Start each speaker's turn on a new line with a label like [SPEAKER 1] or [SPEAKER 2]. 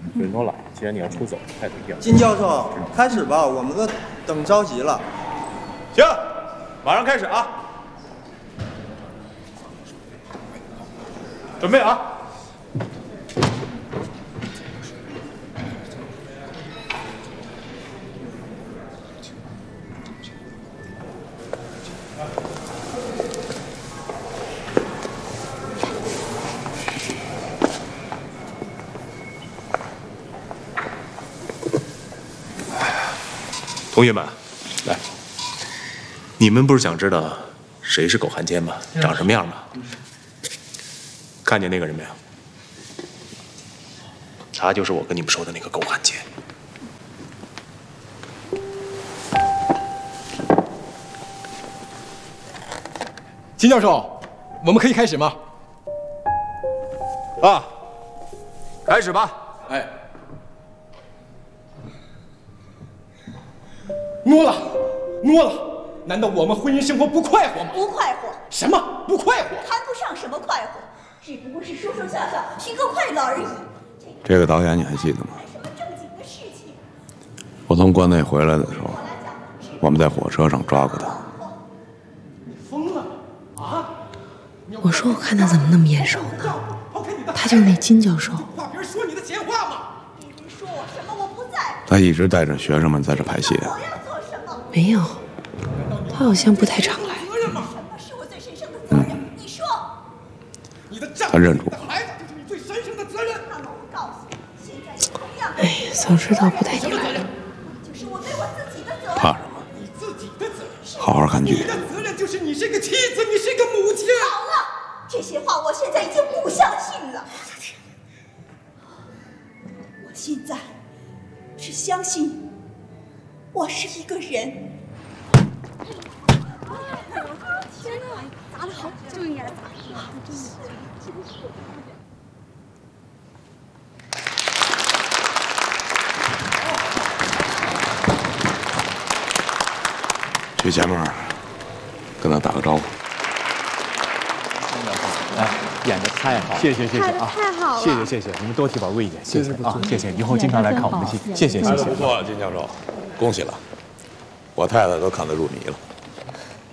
[SPEAKER 1] 不是诺拉，既然你要出走，态度一定要。
[SPEAKER 2] 金教授，开始吧，我们都等着急了。
[SPEAKER 1] 行，马上开始啊！准备啊！
[SPEAKER 3] 同学们，来，你们不是想知道谁是狗汉奸吗？长什么样吗？看见那个人没有？他就是我跟你们说的那个狗汉奸。
[SPEAKER 4] 金教授，我们可以开始吗？
[SPEAKER 3] 啊，开始吧。
[SPEAKER 4] 哎。 诺拉，难道我们婚姻生活不快活吗？
[SPEAKER 5] 不快活。
[SPEAKER 4] 什么不快活？
[SPEAKER 5] 谈不上什么快活，只不过是说说笑笑，寻个快乐而已。
[SPEAKER 6] 这个导演你还记得吗？
[SPEAKER 5] 什么正经的事情？
[SPEAKER 6] 我从关内回来的时候，我们在火车上抓过他。
[SPEAKER 4] 你疯了啊！
[SPEAKER 7] 我说我看他怎么那么眼熟呢？他就是那金教授。
[SPEAKER 4] 怕别人说你的闲话吗？
[SPEAKER 5] 别人说我什么我不在。
[SPEAKER 6] 他一直带着学生们在这排戏。
[SPEAKER 7] 没有，他好像不太常来。
[SPEAKER 5] 什么是我最神圣的责任？你说。
[SPEAKER 6] 他认出我。
[SPEAKER 4] 孩子就是你最神圣的责任。
[SPEAKER 5] 那么我告诉你，现在你同样。
[SPEAKER 7] 哎呀，早知道不带你来了。
[SPEAKER 5] 就是我对我自己的责任。
[SPEAKER 6] 怕什么？
[SPEAKER 4] 你自己的责任。
[SPEAKER 6] 好好看剧。
[SPEAKER 4] 你的责任就是你是个妻子，你是个母亲。
[SPEAKER 5] 好了，这些话我现在已经不相信了。我现在只相信。 我是一个人。
[SPEAKER 8] 天哪，砸得好，就应该砸。
[SPEAKER 6] 去前面跟他打个招呼。
[SPEAKER 1] 哎，演得太好，谢谢啊，
[SPEAKER 8] 太好了，
[SPEAKER 1] 谢谢，你们多提宝贵一点，谢谢啊，谢谢，以后经常来看我们的戏，谢谢。
[SPEAKER 6] 不错，金教授。恭喜了，我太太都看得入迷了。